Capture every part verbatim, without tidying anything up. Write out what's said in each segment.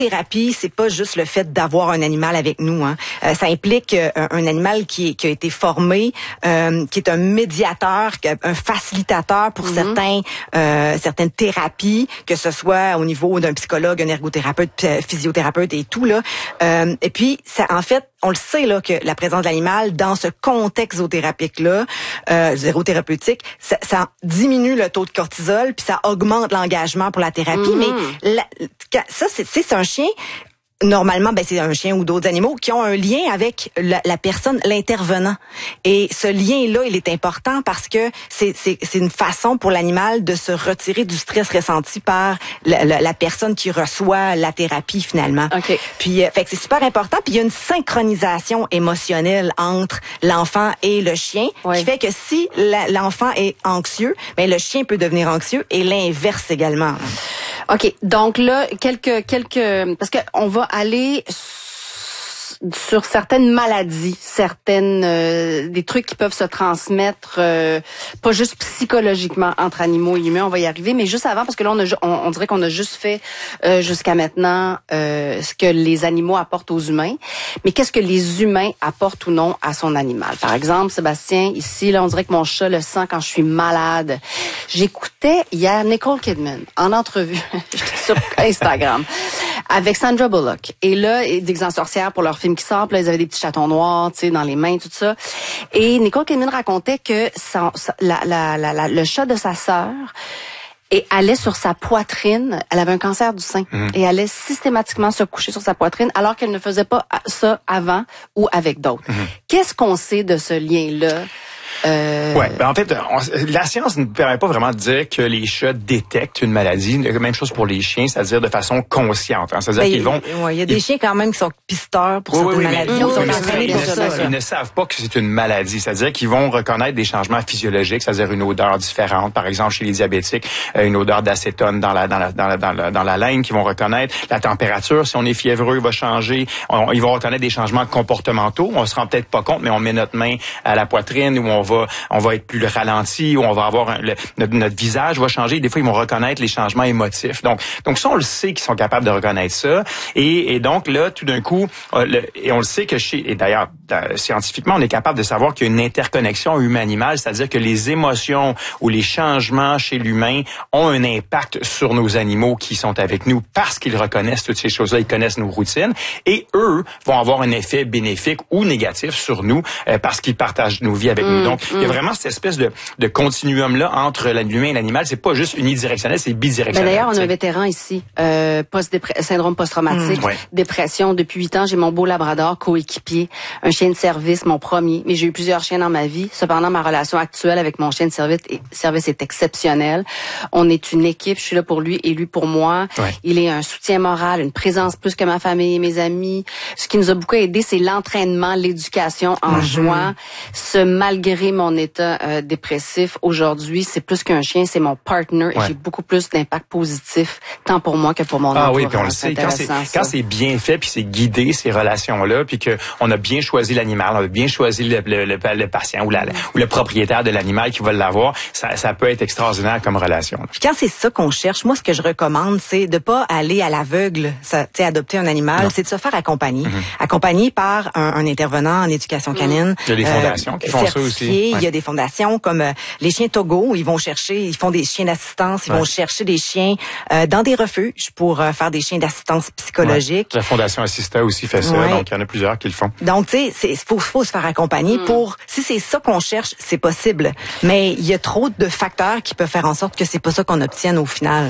Thérapie, c'est pas juste le fait d'avoir un animal avec nous. Hein. Euh, ça implique euh, un, un animal qui, qui a été formé, euh, qui est un médiateur, un facilitateur pour mm-hmm. certains, euh, certaines thérapies, que ce soit au niveau d'un psychologue, un ergothérapeute, physiothérapeute et tout là. Euh, et puis, ça, en fait, on le sait là que la présence de l'animal dans ce contexte zoothérapeutique là, euh, zérothérapeutique, ça, ça diminue le taux de cortisol puis ça augmente l'engagement pour la thérapie. Mm-hmm. Mais la, ça, c'est, c'est un chien. Normalement, ben c'est un chien ou d'autres animaux qui ont un lien avec la, la personne, l'intervenant. Et ce lien-là, il est important parce que c'est, c'est, c'est une façon pour l'animal de se retirer du stress ressenti par la, la, la personne qui reçoit la thérapie finalement. Okay. Puis, euh, fait que c'est super important. Puis il y a une synchronisation émotionnelle entre l'enfant et le chien, oui. qui fait que si la, l'enfant est anxieux, ben le chien peut devenir anxieux et l'inverse également. OK. Donc là, quelques quelques parce que on va aller sur certaines maladies, certaines euh, des trucs qui peuvent se transmettre euh, pas juste psychologiquement entre animaux et humains, on va y arriver, mais juste avant parce que là on a on, on dirait qu'on a juste fait euh, jusqu'à maintenant euh, ce que les animaux apportent aux humains, mais qu'est-ce que les humains apportent ou non à son animal. Par exemple, Sébastien, ici là on dirait que mon chat le sent quand je suis malade. J'écoutais hier Nicole Kidman en entrevue sur Instagram avec Sandra Bullock et là des en sorcières pour leur film qui sort, puis là, ils avaient des petits chatons noirs, tu sais, dans les mains, tout ça. Et Nicole Kidman racontait que sa, sa, la, la, la, la, le chat de sa sœur et allait sur sa poitrine. Elle avait un cancer du sein mmh. et allait systématiquement se coucher sur sa poitrine alors qu'elle ne faisait pas ça avant ou avec d'autres. Mmh. Qu'est-ce qu'on sait de ce lien-là? Euh... Ouais, ben en fait, on, la science ne permet pas vraiment de dire que les chats détectent une maladie. Même chose pour les chiens, c'est-à-dire de façon consciente. Hein, c'est-à-dire ben, qu'ils vont. Ouais, il y a des ils... chiens quand même qui sont pisteurs pour oui, certaines oui, maladies. Mais, oui, ils, sont ils, pour ça, ne, ils ne savent pas que c'est une maladie. C'est-à-dire qu'ils vont reconnaître des changements physiologiques, c'est-à-dire une odeur différente. Par exemple, chez les diabétiques, une odeur d'acétone dans la dans la dans la dans la, dans la laine, qu'ils vont reconnaître. La température, si on est fiévreux, va changer. On, ils vont reconnaître des changements comportementaux. On se rend peut-être pas compte, mais on met notre main à la poitrine ou on va on va être plus le ralenti, où on va avoir un, le, notre, notre visage va changer. Des fois, ils vont reconnaître les changements émotifs. Donc, donc ça, on le sait qu'ils sont capables de reconnaître ça. Et, et donc là, tout d'un coup, euh, le, et on le sait que chez, et d'ailleurs, euh, scientifiquement, on est capable de savoir qu'il y a une interconnexion humain-animal, c'est-à-dire que les émotions ou les changements chez l'humain ont un impact sur nos animaux qui sont avec nous parce qu'ils reconnaissent toutes ces choses-là, ils connaissent nos routines, et eux vont avoir un effet bénéfique ou négatif sur nous euh, parce qu'ils partagent nos vies avec mmh, nous. Donc, mmh. il y a vraiment cette espèce de, de continuum-là entre l'humain et l'animal. C'est pas juste unidirectionnel, c'est bidirectionnel. Ben d'ailleurs, on a un vétéran ici, euh, post-dépre- syndrome post-traumatique, mmh, ouais. dépression. Depuis huit ans, j'ai mon beau labrador coéquipier, un chien de service, mon premier. Mais j'ai eu plusieurs chiens dans ma vie. Cependant, ma relation actuelle avec mon chien de service est, service est exceptionnelle. On est une équipe. Je suis là pour lui et lui pour moi. Ouais. Il est un soutien moral, une présence plus que ma famille et mes amis. Ce qui nous a beaucoup aidé, c'est l'entraînement, l'éducation en mmh. jouant. Ce malgré mon état euh, dépressif aujourd'hui, c'est plus qu'un chien, c'est mon partner ouais. et j'ai beaucoup plus d'impact positif tant pour moi que pour mon entourage. Ah oui, puis on le sait, quand c'est, quand c'est bien fait puis c'est guidé ces relations-là, puis que on a bien choisi l'animal, on a bien choisi le, le, le, le patient ou, la, mm. ou le propriétaire de l'animal qui va l'avoir, ça, ça peut être extraordinaire comme relation. Puis quand c'est ça qu'on cherche, moi ce que je recommande, c'est de pas aller à l'aveugle, tu sais, adopter un animal, non. c'est de se faire accompagner, mm-hmm. accompagné par un, un intervenant en éducation canine. Mm. Il y a des fondations euh, qui font ça aussi. Ouais. Il y a des fondations comme euh, les chiens Togo, ils vont chercher, ils font des chiens d'assistance, ils ouais. vont chercher des chiens euh, dans des refuges pour euh, faire des chiens d'assistance psychologique. Ouais. La Fondation Assista aussi fait ça, ouais. donc il y en a plusieurs qui le font. Donc tu sais, il faut, faut se faire accompagner mm. pour, si c'est ça qu'on cherche, c'est possible. Mais il y a trop de facteurs qui peuvent faire en sorte que c'est pas ça qu'on obtienne au final.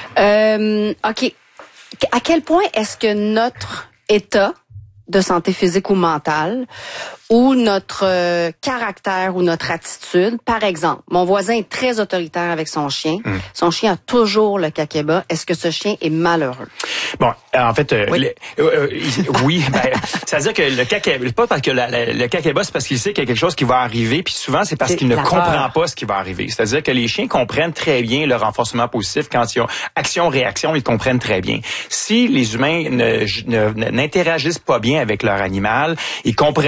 Euh, OK. À quel point est-ce que notre état de santé physique ou mentale ou notre euh, caractère ou notre attitude. Par exemple, mon voisin est très autoritaire avec son chien. Mm. Son chien a toujours le kakeba. Est-ce que ce chien est malheureux? Bon, en fait, euh, oui, le, euh, oui ben, c'est-à-dire que le kakeba, pas parce que la, la, le kakeba, c'est parce qu'il sait qu'il y a quelque chose qui va arriver, puis souvent, c'est parce c'est qu'il ne comprend peur. pas ce qui va arriver. C'est-à-dire que les chiens comprennent très bien le renforcement positif quand ils ont action-réaction, ils comprennent très bien. Si les humains ne, ne, n'interagissent pas bien avec leur animal, ils comprennent pas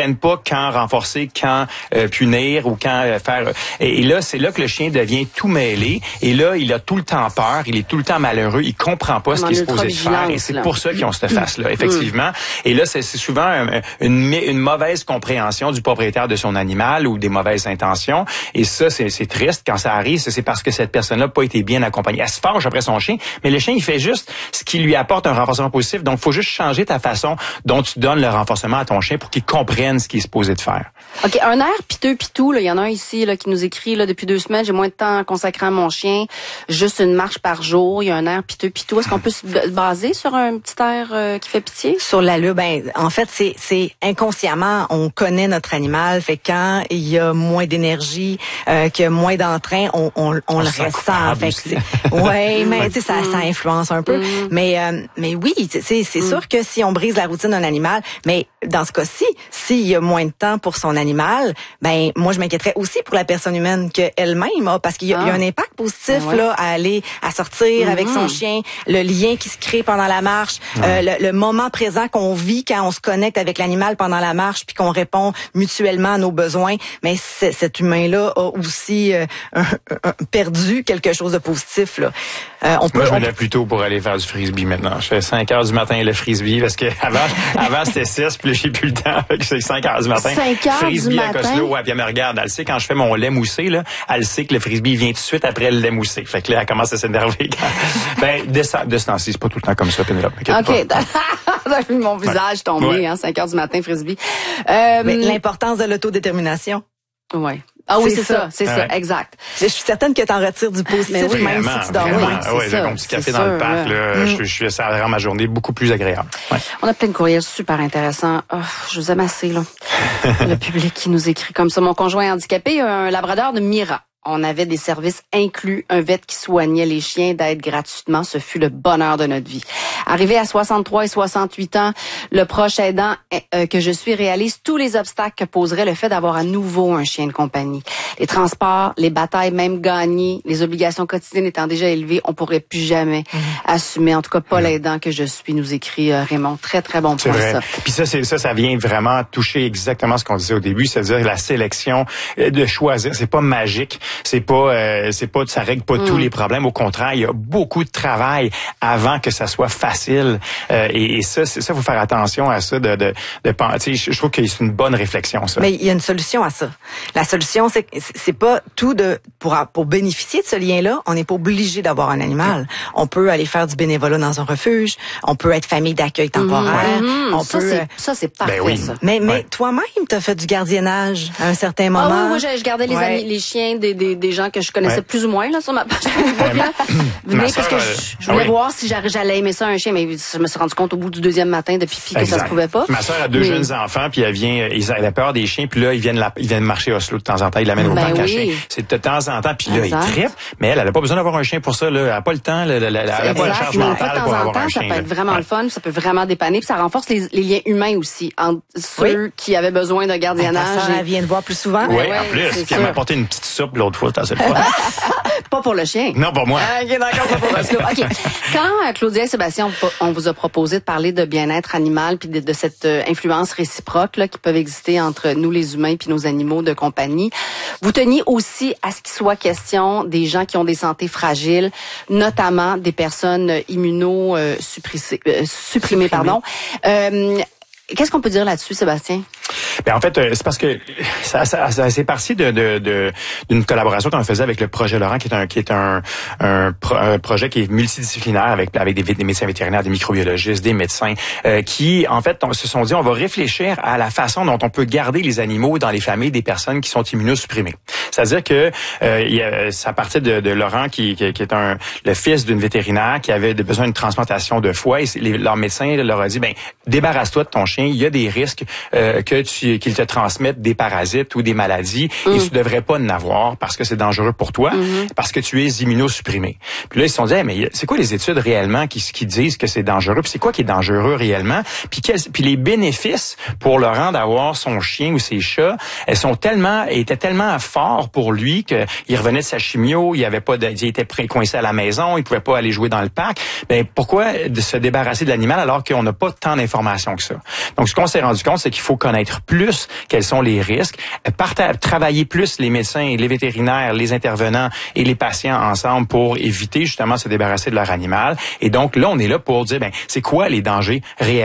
quand renforcer, quand euh, punir ou quand euh, faire. Et, et là, c'est là que le chien devient tout mêlé. Et là, il a tout le temps peur, il est tout le temps malheureux, il comprend pas ce qu'il est supposé de faire. Et c'est là. Pour ça qu'ils ont cette face-là, effectivement. Et là, c'est, c'est souvent un, une, une mauvaise compréhension du propriétaire de son animal ou des mauvaises intentions. Et ça, c'est, c'est triste quand ça arrive. C'est parce que cette personne-là n'a pas été bien accompagnée. Elle se fâche après son chien, mais le chien, il fait juste ce qui lui apporte un renforcement positif. Donc, il faut juste changer ta façon dont tu donnes le renforcement à ton chien pour qu'il comprenne ce qu'il est supposé de faire. OK, un air piteux pitou, là, il y en a un ici là, qui nous écrit là, depuis deux semaines, j'ai moins de temps consacré à mon chien, juste une marche par jour, il y a un air piteux pitou. Est-ce qu'on peut se baser sur un petit air euh, qui fait pitié? Sur l'allure, ben en fait, c'est c'est inconsciemment, on connaît notre animal, fait quand il y a moins d'énergie, euh, qu'il y a moins d'entrain, on on, on, on le ressent. Fait que c'est, ouais, mais tu sais ça ça influence un peu. Mm. Mais euh, mais oui, c'est c'est mm. sûr que si on brise la routine d'un animal, mais dans ce cas-ci, s'il y a moins de temps pour son animal, ben moi je m'inquiéterais aussi pour la personne humaine qu'elle-même a, parce qu'il y a, ah. il y a un impact positif ah ouais. là à aller à sortir mm-hmm. avec son chien, le lien qui se crée pendant la marche, mm. euh, le, le moment présent qu'on vit quand on se connecte avec l'animal pendant la marche puis qu'on répond mutuellement à nos besoins. Mais cet humain-là a aussi euh, un, un, perdu quelque chose de positif là. Euh, on peut, moi je me lève plus tôt pour aller faire du frisbee maintenant. Je fais cinq heures du matin le frisbee parce que avant avant c'était six puis j'ai plus le temps. C'est cinq heures du matin. cinq heures frisbee du à matin. Coslo, ouais, puis elle me regarde, elle sait quand je fais mon lait moussé là, elle sait que le frisbee vient tout de suite après le lait moussé. Fait que là elle commence à s'énerver. Quand... ben de ce, de ce temps-ci, c'est pas tout le temps comme ça, Pénélope. OK. T'as vu mon visage tomber, ouais. hein, cinq heures du matin, frisbee. Euh, Mais l'importance de l'autodétermination. Ouais. Ah oui, c'est, c'est ça, ça, c'est ouais. ça, exact. Je suis certaine que tu en retires du positif, oui, même vraiment, si tu dors. Oui, oui j'ai un petit café dans sûr, le parc, là, mm. je, je, ça rend ma journée beaucoup plus agréable. Ouais. On a plein de courriels super intéressants. Oh, je vous aime assez, là. Le public qui nous écrit comme ça. Mon conjoint handicapé a un labrador de Mira. On avait des services inclus, un vet qui soignait les chiens, d'aide gratuitement. Ce fut le bonheur de notre vie. Arrivé à soixante-trois et soixante-huit ans, le proche aidant euh, que je suis réalise tous les obstacles que poserait le fait d'avoir à nouveau un chien de compagnie. Les transports, les batailles même gagnées, les obligations quotidiennes étant déjà élevées, on pourrait plus jamais mmh. assumer. En tout cas, pas mmh. l'aidant que je suis, nous écrit euh, Raymond. Très, très bon point, ça. Puis ça, c'est, ça, ça vient vraiment toucher exactement ce qu'on disait au début, c'est-à-dire la sélection, de choisir. C'est pas magique. C'est pas, euh, c'est pas, ça règle pas mm. tous les problèmes. Au contraire, il y a beaucoup de travail avant que ça soit facile. Euh, et, et ça, c'est ça, faut faire attention à ça. De, de, de penser. Je trouve que c'est une bonne réflexion, ça. Mais il y a une solution à ça. La solution, c'est c'est pas tout de pour pour bénéficier de ce lien-là. On n'est pas obligé d'avoir un animal. Mm. On peut aller faire du bénévolat dans un refuge. On peut être famille d'accueil temporaire. Mm. On ça, peut. C'est, ça, c'est parfait. Ben oui. Ça. Mais mais ouais. toi-même, t'as fait du gardiennage à un certain moment. Ah oui, moi, je, je gardais les ouais. amis, les chiens des, des des gens que je connaissais ouais. plus ou moins là sur ma page Facebook. Venez parce que je, je voulais oui. voir si j'allais aimer ça un chien, mais je me suis rendu compte au bout du deuxième matin de pipi que exact. Ça se pouvait pas. Ma sœur a deux mais... jeunes enfants, puis elle vient, elle a peur des chiens, puis là ils viennent, la, ils viennent marcher à Oslo de temps en temps, ils l'amènent ben au parc oui. à chiens. C'est de temps en temps, puis là exact. Ils trippent, mais elle, elle a pas besoin d'avoir un chien pour ça. Là, elle a pas le temps, elle, elle, elle a pas la charge mentale pour avoir un chien. Ça peut être vraiment le fun, ça peut vraiment dépanner, puis ça renforce les, les liens humains aussi entre ceux qui avaient besoin d'un gardiennage. Elle vient de voir plus souvent. Oui, en plus, puis elle m'a apporté une petite soupe l'autre fois, c'était assez le fun. Pas pour le chien. Non, pour moi. Ah, OK, d'accord, pas pour le chien. OK. Quand, Claudia et Sébastien, on vous a proposé de parler de bien-être animal puis de, de cette influence réciproque là, qui peut exister entre nous, les humains, puis nos animaux de compagnie, vous teniez aussi à ce qu'il soit question des gens qui ont des santé fragiles, notamment des personnes immunosupprimées. Euh, supprimées, pardon. Euh, Qu'est-ce qu'on peut dire là-dessus, Sébastien? Ben en fait, c'est parce que ça, ça, ça c'est parti de, de, de d'une collaboration qu'on faisait avec le projet Laurent, qui est un qui est un, un, pro, un projet qui est multidisciplinaire avec avec des, des médecins vétérinaires, des microbiologistes, des médecins, euh, qui en fait on, se sont dit on va réfléchir à la façon dont on peut garder les animaux dans les familles des personnes qui sont immunosupprimées. C'est-à-dire que euh, il y a, ça partait de, de Laurent qui, qui, qui est un le fils d'une vétérinaire qui avait besoin d'une transplantation de foie et les, leur médecin leur a dit ben débarrasse-toi de ton chien, il y a des risques euh, que tu qu'ils te transmettent des parasites ou des maladies mmh. et tu devrais pas en avoir parce que c'est dangereux pour toi, mmh. parce que tu es immunosupprimé. Puis là, ils se sont dit, hey, mais c'est quoi les études réellement qui, qui disent que c'est dangereux? Puis c'est quoi qui est dangereux réellement? Puis, quels, puis les bénéfices pour Laurent d'avoir son chien ou ses chats, elles sont tellement, étaient tellement forts fort pour lui, qu'il revenait de sa chimio, il avait pas de, il était coincé à la maison, il pouvait pas aller jouer dans le parc. Ben pourquoi de se débarrasser de l'animal alors qu'on n'a pas tant d'informations que ça? Donc, ce qu'on s'est rendu compte, c'est qu'il faut connaître plus quels sont les risques, parta- travailler plus les médecins, les vétérinaires, les intervenants et les patients ensemble pour éviter justement de se débarrasser de leur animal. Et donc, là, on est là pour dire, ben, c'est quoi les dangers réels?